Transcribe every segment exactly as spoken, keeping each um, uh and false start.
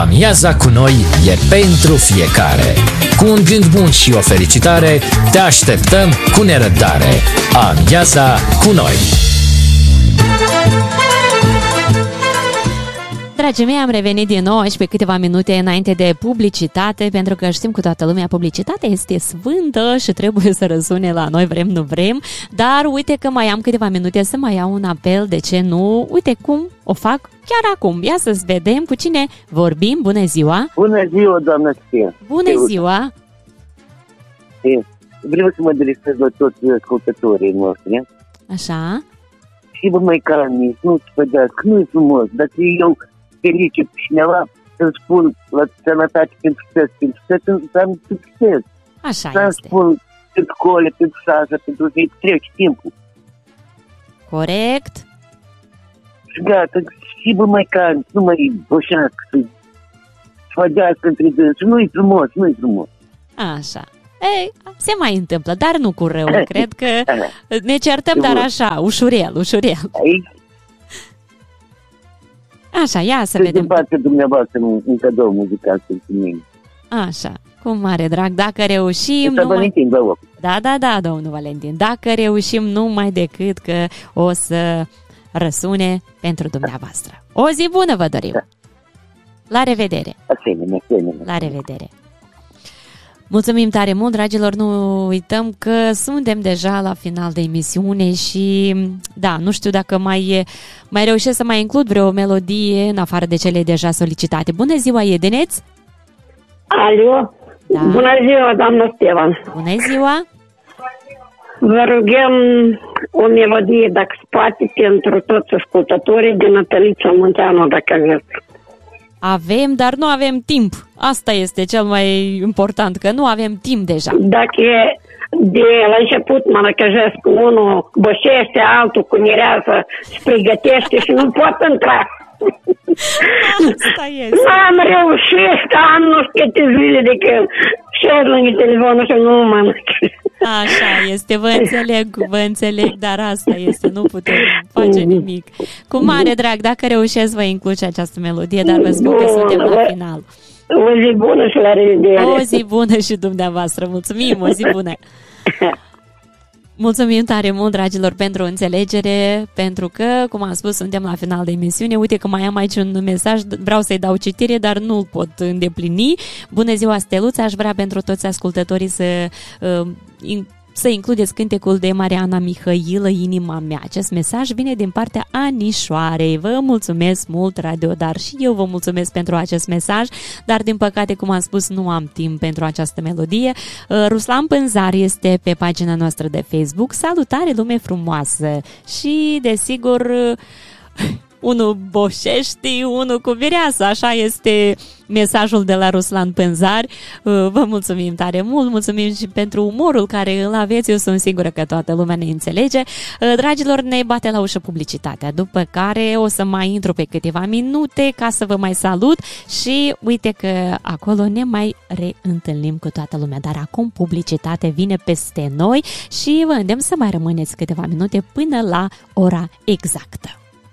Amiaza cu noi e pentru fiecare. Cu un gând bun și o felicitare, te așteptăm cu nerăbdare. Amiaza cu noi! Dragii mei, am revenit din nou și pe câteva minute înainte de publicitate, pentru că știm cu toată lumea, publicitatea este sfântă și trebuie să răsune la noi, vrem, nu vrem, dar uite că mai am câteva minute să mai iau un apel, de ce nu? Uite cum o fac chiar acum. Ia să-ți vedem cu cine vorbim. Bună ziua! Bună ziua, doamnă Sfia! Bună ziua! Vreau să mă adresez la toți ascultătorii noștri. Așa? Și vă mai calmi, nu-ți pădească, nu-i frumos, dacă eu felicit pe cineva, să-mi spun la sănătate pentru succes, pentru succes înseamnă succes. Așa să-mi este. spun pentru cole, pentru șase, pentru zi, trece timpul. Corect. Și gata, și vă mai calmi, nu mai boșească, să fădească între dânsi, nu-i frumos, nu-i frumos. Așa. Ei, se mai întâmplă, dar nu cu rău. Cred că ne certăm, dar așa, ușurel, ușurel. Aici? Așa, ia să Să vedem. Să dumneavoastră un, un cadou muzical pentru mine. Așa, cu mare drag. Dacă reușim... Să Valentin, vă rog. Da, da, da, domnul Valentin. Dacă reușim, numai decât că o să răsune pentru dumneavoastră. O zi bună vă dorim! Da. La revedere! Asemenea, asemenea. La revedere! Mulțumim tare mult, dragilor, nu uităm că suntem deja la final de emisiune și, da, nu știu dacă mai, mai reușesc să mai includ vreo melodie în afară de cele deja solicitate. Bună ziua, Edeneț! Alo! Da. Bună ziua, doamnă Stevan! Bună ziua! Vă rugăm o melodie, dacă se poate, pentru toți ascultătorii din Natalița Munteanu, dacă aveți. Avem, dar nu avem timp. Asta este cel mai important, că nu avem timp deja. Dacă de la început mă năcăjesc, unul bășește, altul cu mireasă, se pregătește și nu pot intra. Asta este. N-am reușit, am nu știu câte zile de când șer lângă telefonul și nu mă năcăjesc. Așa este, vă înțeleg, vă înțeleg, dar asta este, nu putem face nimic. Cu mare drag, dacă reușesc, vă includ și această melodie, dar vă spun că suntem la final. O zi bună și la revedere. O zi bună și dumneavoastră, mulțumim, o zi bună. Mulțumim tare mult, dragilor, pentru înțelegere, pentru că, cum am spus, suntem la final de emisiune. Uite că mai am aici un mesaj, vreau să-i dau citire, dar nu-l pot îndeplini. Bună ziua, Steluța, aș vrea pentru toți ascultătorii să... Uh, in- să includeți cântecul de Mariana Mihailă, Inima mea. Acest mesaj vine din partea Anișoarei. Vă mulțumesc mult, Radio Dar, și eu vă mulțumesc pentru acest mesaj, dar din păcate, cum am spus, nu am timp pentru această melodie. Ruslan Pânzar este pe pagina noastră de Facebook. Salutare, lume frumoasă! Și, desigur... unul boșești, unul cu mireasă, așa este mesajul de la Ruslan Pânzar. Vă mulțumim tare mult, mulțumim și pentru umorul care îl aveți, eu sunt sigură că toată lumea ne înțelege. Dragilor, ne bate la ușă publicitatea, după care o să mai intru pe câteva minute ca să vă mai salut și uite că acolo ne mai reîntâlnim cu toată lumea, dar acum publicitate vine peste noi și vă îndemn să mai rămâneți câteva minute până la ora exactă.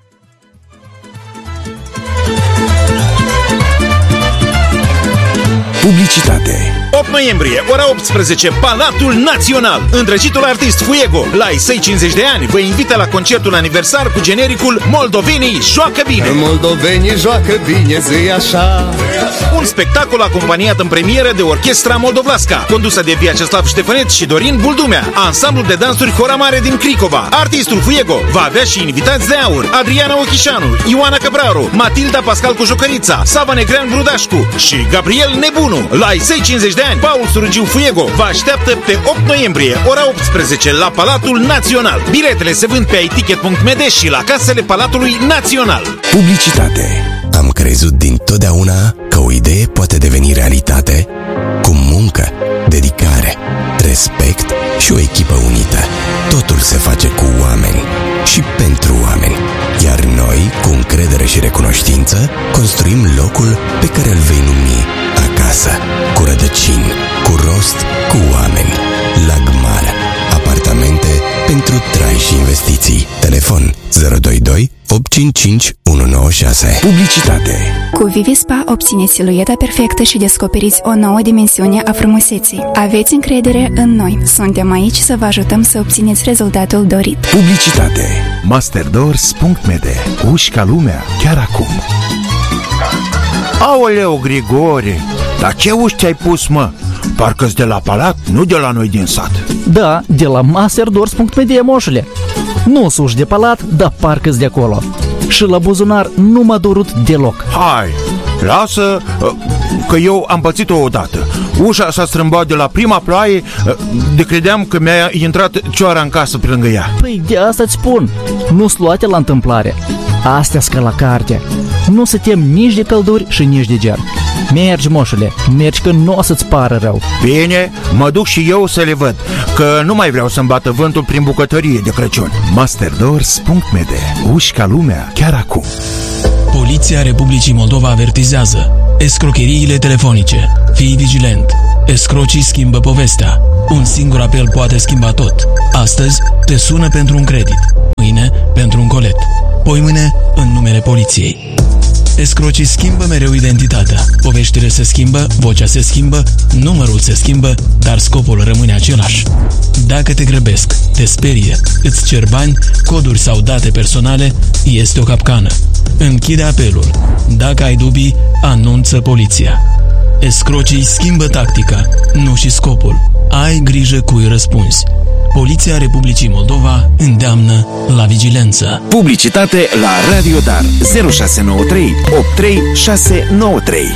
Publicitate. opt noiembrie, ora optsprezece, Palatul Național. Îndrăgitul artist Fuego, la ai săi cincizeci de ani, vă invită la concertul aniversar cu genericul Moldovenii joacă bine. Moldovenii joacă bine, zi așa. Un spectacol acompaniat în premieră de Orchestra Moldovlasca, condusă de Vyacheslav Ștefăneț și Dorin Buldumea, ansamblul de dansuri Hora Mare din Cricova. Artistul Fuego va avea și invitați de aur: Adriana Ochișanu, Ioana Căpraru, Matilda Pascal cu Jucărița, Sava Negrean Brudașcu și Gabriel Nebunu. La ai săi cincizeci de ani, Paul Surugiu Fuego vă așteaptă pe opt noiembrie, ora optsprezece, la Palatul Național. Biletele se vând pe iticket punct m d și la casele Palatului Național. Publicitate. Am crezut dintotdeauna că o idee poate deveni realitate cu muncă, dedicare, respect și o echipă unită. Totul se face cu oameni și pentru oameni. Iar noi, cu încredere și recunoștință, construim locul pe care îl vei numi acasă. Cu rădăcini, cu rost, cu oameni. Lagmar. Apartamente pentru trai și investiții. Telefon zero doi doi opt cinci cinci unu nouă șase. Publicitate. Cu Vivi Spa obțineți silueta perfectă și descoperiți o nouă dimensiune a frumuseții. Aveți încredere în noi. Suntem aici să vă ajutăm să obțineți rezultatul dorit. Publicitate. Masterdoors punct m d. Uși ca lumea chiar acum. Aoleu, Grigore, dar ce uși ți-ai pus, mă? Parcă-s de la palat, nu de la noi din sat. Da, de la Masterdoors punct m d, moșule. Nu s-uși de palat, dar parcă-s de acolo. Și la buzunar nu m-a durut deloc. Hai, lasă, că eu am pățit-o odată. Ușa s-a strâmbat de la prima ploaie, de credeam că mi-a intrat cioara în casă pe lângă ea. Păi de asta-ți spun, nu-s luate la întâmplare. Astea-s ca la carte. Nu se tem nici de călduri și nici de ger. Mergi, moșule, mergi că nu o să-ți pară rău. Bine, mă duc și eu să le văd, că nu mai vreau să-mi bată vântul prin bucătărie de Crăciun. Masterdoors punct m d. Uși ca lumea chiar acum. Poliția Republicii Moldova avertizează: escrocheriile telefonice. Fii vigilent. Escrocii schimbă povestea. Un singur apel poate schimba tot. Astăzi te sună pentru un credit, mâine pentru un colet, poimâine în numele poliției. Escrocii schimbă mereu identitatea. Poveștile se schimbă, vocea se schimbă, numărul se schimbă, dar scopul rămâne același. Dacă te grăbesc, te sperie, îți cer bani, coduri sau date personale, este o capcană. Închide apelul. Dacă ai dubii, anunță poliția. Escrocii schimbă tactica, nu și scopul. Ai grijă cui răspunzi. Poliția Republicii Moldova îndeamnă la vigilență. Publicitate la Radio Dar zero șase nouă trei opt trei șase nouă trei.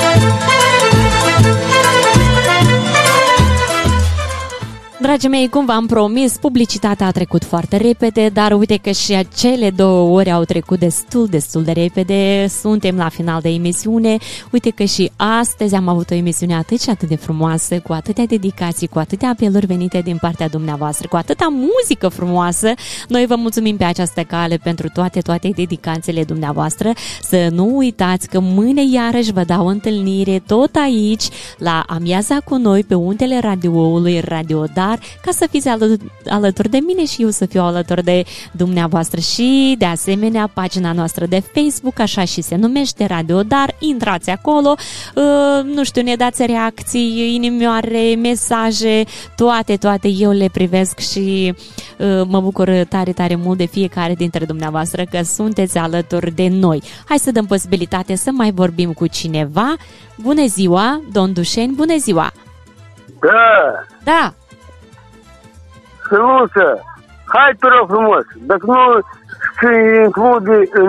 Dragii mei, cum v-am promis, publicitatea a trecut foarte repede, dar uite că și acele două ore au trecut destul, destul de repede. Suntem la final de emisiune. Uite că și astăzi am avut o emisiune atât și atât de frumoasă, cu atâtea dedicații, cu atâtea apeluri venite din partea dumneavoastră, cu atâta muzică frumoasă. Noi vă mulțumim pe această cale pentru toate, toate dedicațiile dumneavoastră. Să nu uitați că mâine iarăși vă dau întâlnire tot aici, la amiaza cu noi, pe untele radioului Radio Dar, ca să fiți alături de mine și eu să fiu alături de dumneavoastră. Și de asemenea pagina noastră de Facebook, așa și se numește, Radio Dar. Intrați acolo, uh, nu știu, ne dați reacții, inimioare, mesaje, toate, toate eu le privesc și uh, mă bucur tare, tare mult de fiecare dintre dumneavoastră că sunteți alături de noi. Hai să dăm posibilitate să mai vorbim cu cineva. Bună ziua, domn Dușeni, bună ziua! Da! Da! Săluță, hai te rog frumos, dacă nu se include în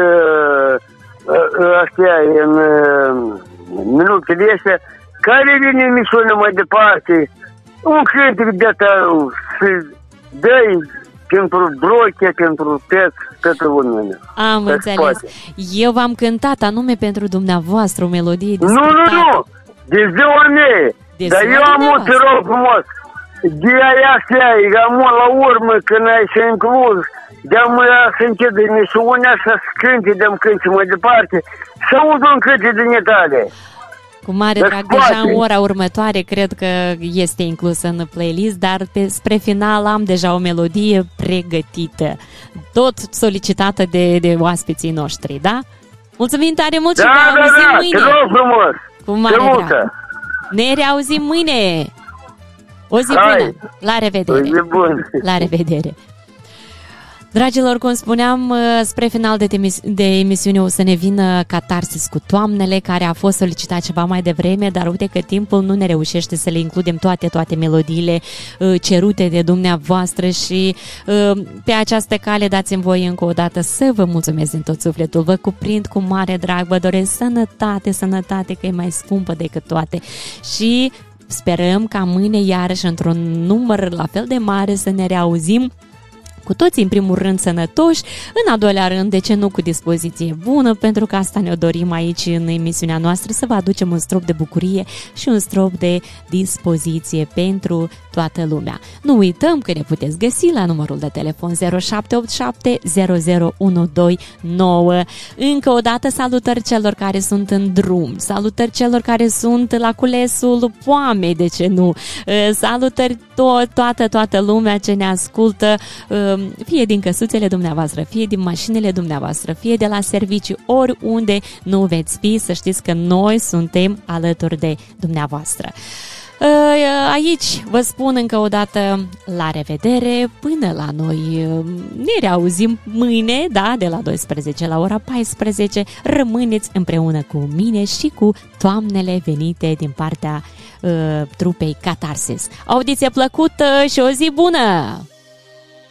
astea, în minutele astea, care vine emisiunea mai departe, un cântec de-asta să dai pentru broche, pentru teț, toată lumea. Am înțeles. Eu v-am cântat anume pentru dumneavoastră o melodie discutată. Nu, nu, nu, de ziua mea, dar eu am un te rog frumos. De aia am la urmă când ai să incluz, de-am să închid emisiunea să cânte, de-am cânte mai departe, să aud un cânte din Italia. Cu mare de drag, deja în ora următoare cred că este inclusă în playlist, dar pe, spre final am deja o melodie pregătită, tot solicitată de, de oaspeții noștri, da? Mulțumim tare mult și da, ne da, auzim da, mâine! Te rog frumos! Cu mare drag! Ne reauzim mâine! O zi bună! La revedere! O zi bună. La revedere! Dragilor, cum spuneam, spre final de, temis- de emisiune o să ne vină Catarsis cu toamnele, care a fost solicitat ceva mai devreme, dar uite că timpul nu ne reușește să le includem toate, toate melodiile uh, cerute de dumneavoastră și uh, pe această cale dați-mi voi încă o dată să vă mulțumesc din tot sufletul, vă cuprind cu mare drag, vă doresc sănătate, sănătate că e mai scumpă decât toate și sperăm ca mâine iarăși într-un număr la fel de mare să ne reauzim cu toții în primul rând sănătoși, în al doilea rând, de ce nu, cu dispoziție bună, pentru că asta ne-o dorim aici în emisiunea noastră, să vă aducem un strop de bucurie și un strop de dispoziție pentru toată lumea. Nu uităm că ne puteți găsi la numărul de telefon zero șapte opt șapte zero zero unu doi nouă. Încă o dată salutări celor care sunt în drum, salutări celor care sunt la culesul poamei, de ce nu, salutări to- toată, toată lumea ce ne ascultă fie din căsuțele dumneavoastră, fie din mașinile dumneavoastră, fie de la servicii, oriunde nu veți fi, să știți că noi suntem alături de dumneavoastră. Aici vă spun încă o dată la revedere, până la noi ne reauzim mâine, da, de la douăsprezece la ora paisprezece. Rămâneți împreună cu mine și cu toamnele venite din partea uh, trupei Catarsis. Audiție plăcută și o zi bună!